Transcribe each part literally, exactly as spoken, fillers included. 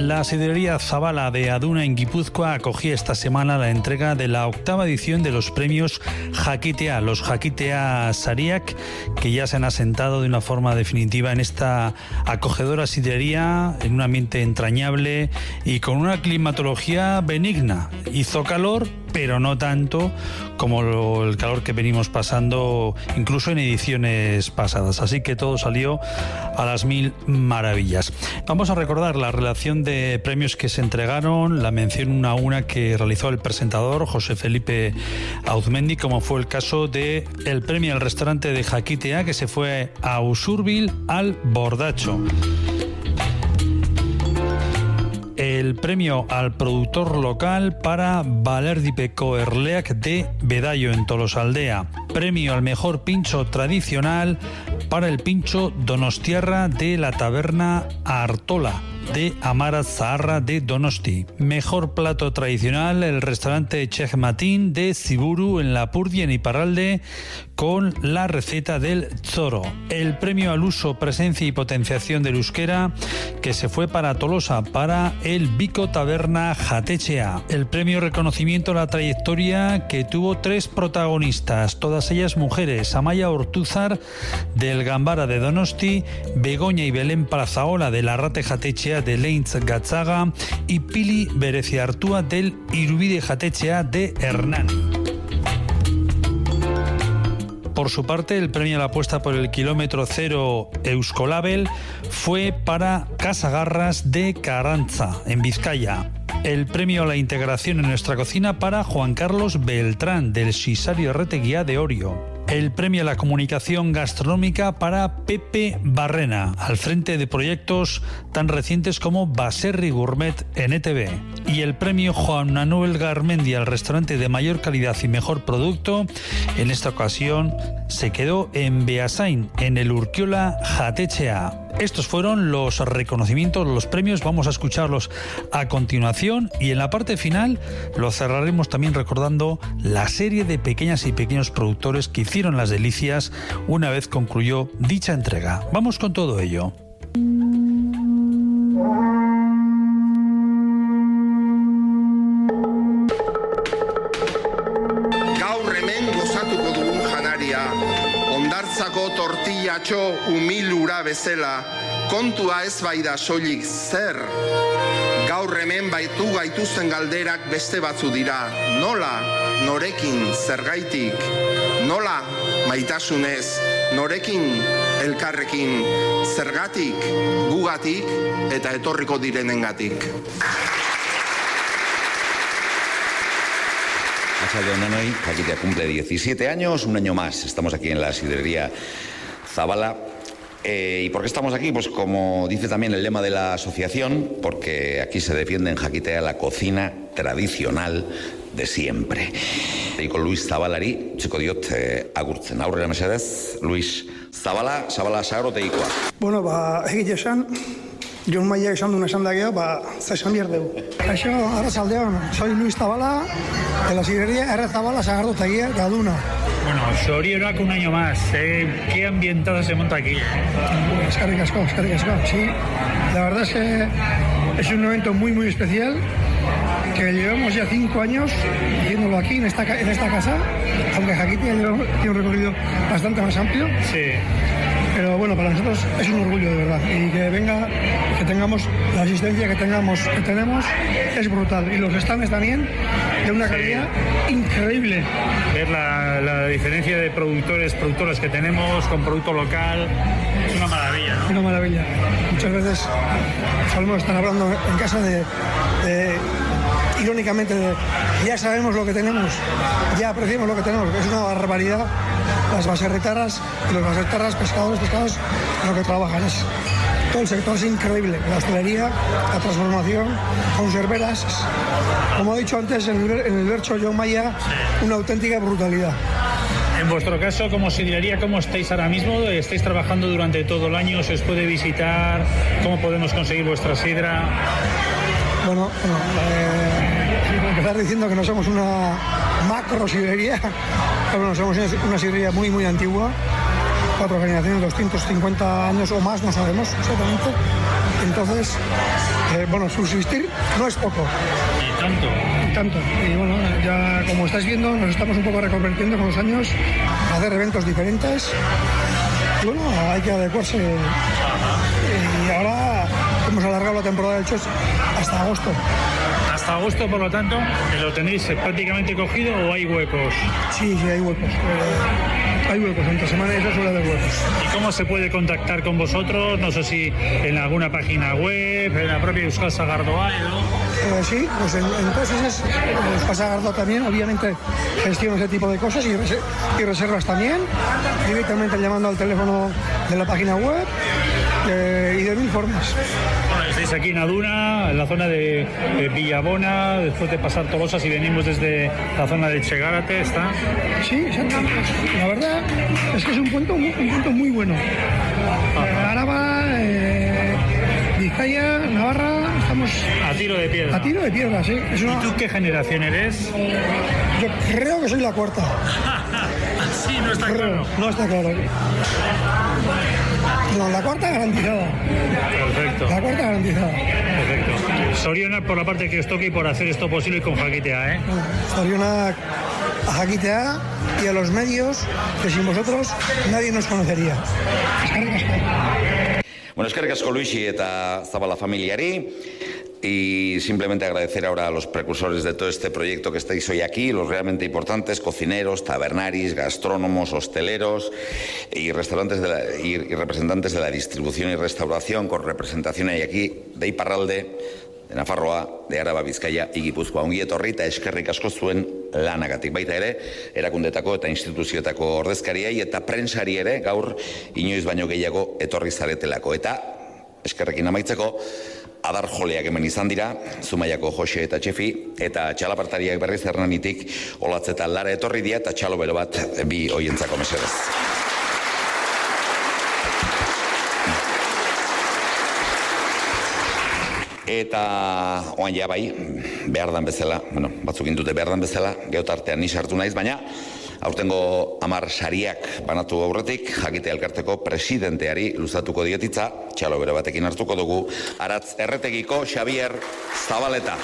La sidrería Zabala de Aduna en Guipúzcoa acogía esta semana la entrega de la octava edición de los premios Jaquitea, los Jaquitea Sariak, que ya se han asentado de una forma definitiva en esta acogedora sidrería, en un ambiente entrañable y con una climatología benigna. Hizo calor, pero no tanto como lo, el calor que venimos pasando incluso en ediciones pasadas. Así que todo salió a las mil maravillas. Vamos a recordar la relación de premios que se entregaron, la mención una a una que realizó el presentador José Felipe Auzmendi, como fue el caso de el premio al restaurante de Jaquitea, que se fue a Usurbil al Bordacho. El premio al productor local para Valerdipeco Erleak de Bedallo en Tolosaldea. Premio al mejor pincho tradicional para el pincho donostiarra de la taberna Artola de Amara Zaharra de Donosti. Mejor plato tradicional, el restaurante Chef Matín de Ziburu en Lapurdi, en Iparralde, con la receta del Zoro. El premio al uso, presencia y potenciación del euskera, que se fue para Tolosa, para el Bico Taberna Jatechea. El premio reconocimiento a la trayectoria, que tuvo tres protagonistas, todas ellas mujeres: Amaya Ortúzar del Gambara de Donosti, Begoña y Belén Plazaola de la Rate Jatechea de Leintz Gatzaga y Pili Bereciartúa del Irubide Jatechea de Hernán. Por su parte, el premio a la apuesta por el kilómetro cero Euskolabel fue para Casagarras de Carranza, en Vizcaya. El premio a la integración en nuestra cocina para Juan Carlos Beltrán, del Sisario Reteguía de Orio. El premio a la comunicación gastronómica para Pepe Barrena, al frente de proyectos tan recientes como Baserri Gourmet en E T V. Y el premio Juan Manuel Garmendia al restaurante de mayor calidad y mejor producto, en esta ocasión se quedó en Beasain, en el Urquiola Jatechea. Estos fueron los reconocimientos, los premios. Vamos a escucharlos a continuación y en la parte final lo cerraremos también recordando la serie de pequeñas y pequeños productores que hicieron las delicias una vez concluyó dicha entrega. Vamos con todo ello. Gaur hemen gozatuko dugun janaria, hondartzako tortillatxo umilura bezala, kontua ez baida soilik zer. Gaur hemen baitu gaituzten galderak beste batzu dira. Nola, norekin, zergaitik. Nola, maitasunez, norekin, elkarrekin, zergatik, gugatik eta etorriko direnengatik. Nanoi, Jaquitea cumple diecisiete años, un año más. Estamos aquí en la sidrería Zabala. Eh, ¿Y por qué estamos aquí? Pues como dice también el lema de la asociación, porque aquí se defiende en Jaquitea la cocina tradicional de siempre. Y con Luis Zabalari, txeko diot, eh, agurtzen. Aurrera mesedez, Luis Zabala, Zabala sagroteikoa. Bueno, ba, egite esan, Jon Maiak esan duen esan da geho, ba, za esan bier dugu. Kaixo, arratsaldeon, soy Luis Zabala, de la sidrería R. Zabala sagardotegia de Aduna. Bueno, zorionak un año más, ¿eh? Qué ambientada se monta aquí. Eskerrik asko, eskerrik asko, sí. La verdad es que es un evento muy, muy especial, que llevamos ya cinco años haciéndolo aquí, en esta, en esta casa, aunque Jaquitea tiene un recorrido bastante más amplio. Sí. Pero bueno, para nosotros es un orgullo de verdad, y que venga, que tengamos la asistencia que tengamos, que tenemos, es brutal. Y los stands también, de una calidad sí. increíble. Ver la, la diferencia de productores, productoras que tenemos con producto local, es una maravilla, ¿no? Una maravilla. Muchas veces solemos estar hablando en casa de, de irónicamente, de, ya sabemos lo que tenemos, ya apreciamos lo que tenemos, que es una barbaridad. Las baserritarras y los baserritarras, pescadores, pescados, lo que trabajan es todo el sector, es increíble. La hostelería, la transformación, conserveras, como he dicho antes en el, en el verso Jon Maya, una auténtica brutalidad. En vuestro caso, como sidrería, ¿cómo estáis ahora mismo? ¿Estáis trabajando durante todo el año? ¿Se os puede visitar? ¿Cómo podemos conseguir vuestra sidra? Bueno, bueno eh, empezar diciendo que no somos una macro sidrería, pero bueno, somos una sidrería muy, muy antigua, cuatro generaciones, doscientos cincuenta años o más, no sabemos exactamente. Entonces, eh, bueno, subsistir no es poco. Y tanto. Y tanto. Y bueno, ya como estáis viendo, nos estamos un poco reconvirtiendo con los años a hacer eventos diferentes. Y bueno, hay que adecuarse. Y ahora hemos alargado la temporada del Chos hasta agosto. Hasta agosto, por lo tanto, ¿lo tenéis prácticamente cogido o hay huecos? Sí, sí, hay huecos. Eh, hay huecos, entre semana y eso suele haber huecos. ¿Y cómo se puede contactar con vosotros? No sé si en alguna página web, en la propia Euskal Sagardoa, ¿no? Eh, sí, pues en, entonces Euskal Sagardoa también, obviamente, gestiona ese tipo de cosas y, res y reservas también, directamente llamando al teléfono de la página web. Eh, y de mil formas. Bueno, estáis aquí en Aduna, en la zona de, de Villabona, después de pasar Tolosa, si venimos desde la zona de Chegárate, ¿está? Sí, exacto. La verdad es que es un punto, un punto muy bueno. Eh, Araba, eh, Vizcaya, Navarra, estamos... A tiro de piedra. A tiro de piedra, sí. Es una... ¿Y tú qué generación eres? Yo creo que soy la cuarta. Sí, no está creo. claro. No está claro. No, la cuarta garantizada. Perfecto. La cuarta garantizada. Perfecto. Sorionak por la parte que os toque y por hacer esto posible con Jakitea, ¿eh? Bueno, Sorionak a Jakitea y a los medios, que sin vosotros nadie nos conocería. Bueno, eskerrik asko Luisi eta Zabala familiari. Y simplemente agradecer ahora a los precursores de todo este proyecto que estáis hoy aquí, los realmente importantes, cocineros, tabernaris, gastrónomos, hosteleros y restaurantes de la, y, y representantes de la distribución y restauración, con representación ahí aquí de Iparralde, de Nafarroa, de Araba, Bizkaia y Gipuzkoa. Ongi etorri eta eskerrik asko zuen lanagatik. Baita ere, erakundetako eta instituzioetako ordezkariei eta prensari ere gaur inoiz baino gehiago etorri zaretelako. Eta eskerrekin amaitzeko, adar joleak hemen izan dira, Zumaiako Jose eta Txefi, eta txalapartariak berriz Hernanitik Olatz eta Lara etorri dira, eta txalo bero bat bi hoientzako mesedez. Eta oan ja bai, behar dan bezala, bueno, batzuk indute behar dan bezala, geotartean ni sartu naiz, baina aurtengo hamar sariak banatu aurretik, Jakitea elkarteko presidenteari luzatuko dietitza, txalo bere batekin hartuko dugu, Aratz Erretegiko Xabier Zabaleta.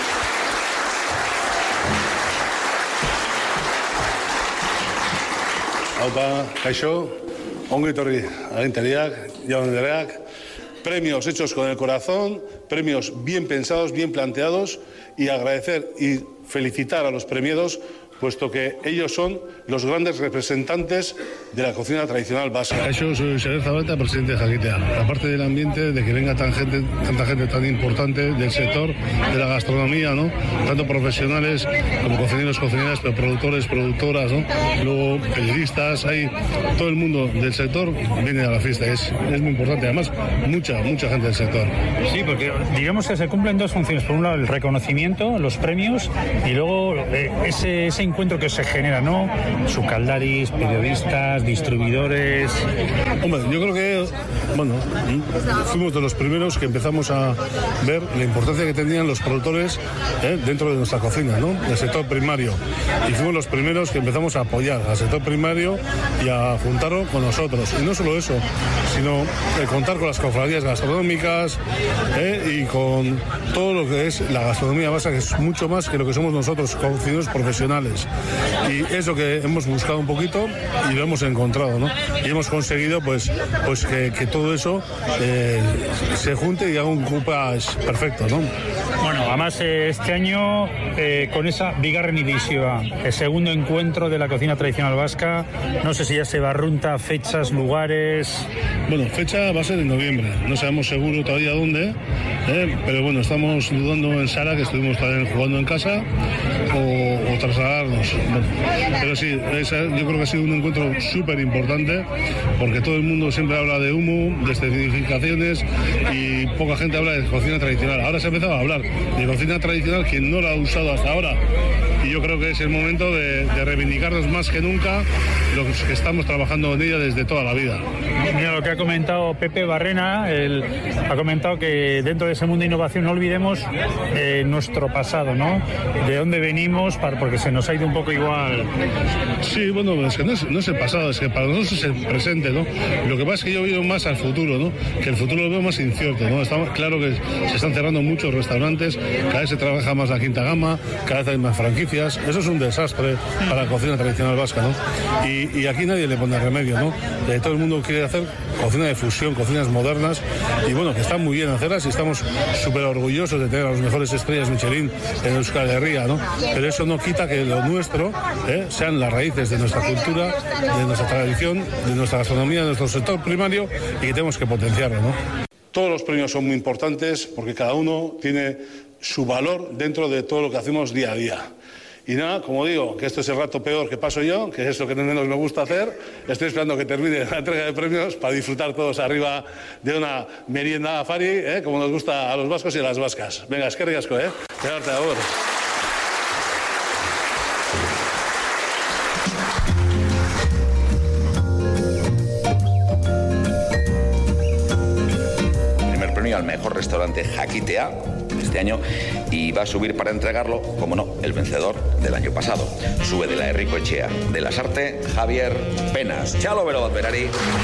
Haupa, kaixo, ongi etorri agintariak, jaun andereak, premios hechos con el corazón, premios bien pensados, bien planteados, y agradecer y felicitar a los premiados, puesto que ellos son los grandes representantes de la cocina tradicional vasca. Yo soy Xabier Zabaleta, presidente de Jakitea. Aparte del ambiente, de que venga tan gente, tanta gente tan importante del sector de la gastronomía, ¿no? Tanto profesionales como cocineros, cocineras, pero productores, productoras, ¿no? Luego periodistas, hay todo el mundo del sector viene a la fiesta. Es, es muy importante, además mucha, mucha gente del sector. Sí, porque digamos que se cumplen dos funciones. Por un lado, el reconocimiento, los premios, y luego eh, ese, ese encuentro que se genera, ¿no? Sucaldaris, periodistas, distribuidores. Hombre, yo creo que, bueno, fuimos de los primeros que empezamos a ver la importancia que tenían los productores eh, dentro de nuestra cocina, ¿no? Del sector primario. Y fuimos los primeros que empezamos a apoyar al sector primario y a juntarlo con nosotros. Y no solo eso, sino eh, contar con las cofradías gastronómicas eh, y con todo lo que es la gastronomía básica, que es mucho más que lo que somos nosotros, cocineros profesionales. Y es lo que hemos buscado un poquito y lo hemos encontrado, ¿no? Y hemos conseguido pues, pues que, que todo eso eh, se junte y haga un coupage perfecto, ¿no? Bueno, además eh, este año eh, con esa bigarren edición, el segundo encuentro de la cocina tradicional vasca, no sé si ya se barrunta fechas, lugares. Bueno, fecha va a ser en noviembre, no sabemos seguro todavía dónde, eh, pero bueno, estamos dudando en Sara, que estuvimos también jugando en casa, o, o trasladarnos. Bueno, pero sí, esa, yo creo que ha sido un encuentro súper importante, porque todo el mundo siempre habla de humo, de escenificaciones, y poca gente habla de cocina tradicional. Ahora se ha empezado a hablar de cocina tradicional, quien no la ha usado hasta ahora y yo creo que es el momento de, de reivindicarnos más que nunca los que estamos trabajando en ella desde toda la vida. Mira lo que ha comentado Pepe Barrena, él ha comentado que dentro de ese mundo de innovación no olvidemos eh, nuestro pasado, ¿no? De dónde venimos, para, porque se nos ha ido un poco igual. Sí, bueno, es que no es, no es el pasado, es que para nosotros es el presente, ¿no? Lo que pasa es que yo veo más al futuro, ¿no? Que el futuro lo veo más incierto, ¿no? Está claro que se están cerrando muchos restaurantes, cada vez se trabaja más la quinta gama, cada vez hay más franquicias, eso es un desastre para la cocina tradicional vasca, ¿no? Y, y aquí nadie le pone remedio, ¿no? Eh, todo el mundo quiere hacer cocina de fusión, cocinas modernas, y bueno, que están muy bien hacerlas y estamos súper orgullosos de tener a las mejores estrellas Michelin en Euskal Herria, ¿no? Pero eso no quita que lo nuestro eh, sean las raíces de nuestra cultura, de nuestra tradición, de nuestra gastronomía, de nuestro sector primario, y que tenemos que potenciarlo, ¿no? Todos los premios son muy importantes porque cada uno tiene su valor dentro de todo lo que hacemos día a día. Y nada, como digo, que esto es el rato peor que paso yo, que es lo que menos me gusta hacer. Estoy esperando que termine la entrega de premios para disfrutar todos arriba de una merienda afari, ¿eh? Como nos gusta a los vascos y a las vascas. Venga, eskerrik asko, ¿eh? Quedarte a vos. Primer premio al mejor restaurante Jakitea este año, y va a subir para entregarlo, como no, el vencedor del año pasado. Sube de la Herriko Etxea de la Sarte, Javier Penas. Chalo bero bat berari.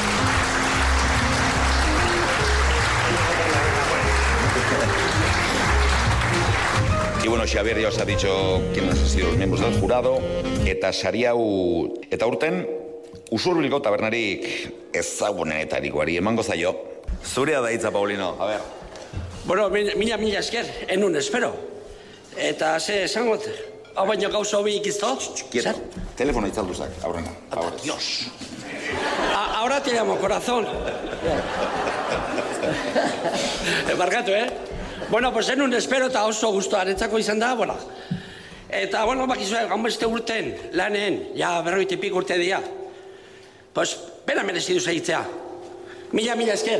Y bueno, Xavier ya os ha dicho quiénes han sido los miembros del jurado. Eta sariau, eta urten, usurbilgo tabernarik ezagunenetarikoari emango zaio. Zurea da hitza, Paulino, a ver. Bueno, mila mila esker, enun espero. Eta ze esangot, hau baino gauza hobi ikizto? Quieto, telefono itzalduzak, aurrena. Dios. Ahora te llamo, corazón. Barkatu, eh? Bueno, pues enun espero eta oso gustu aretzako izan da, bueno. Eta, bueno, bakizue, gaun beste urten, lanen, ja berroitipik urte dira. Pues, pena merezidu zaitzea. Mila mila esker.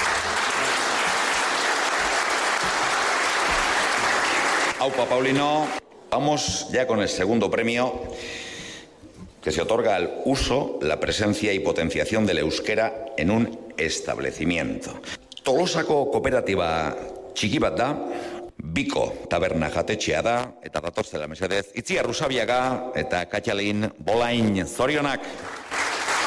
Aupa, Paulino. Vamos ya con el segundo premio, que se otorga al uso, la presencia y potenciación del euskera en un establecimiento. Tolosako kooperatiba txiki bat da, Biko taberna jatetxea da, eta datozela mesedez, Itziar Rusabiaga eta Katxalin Bolain, zorionak.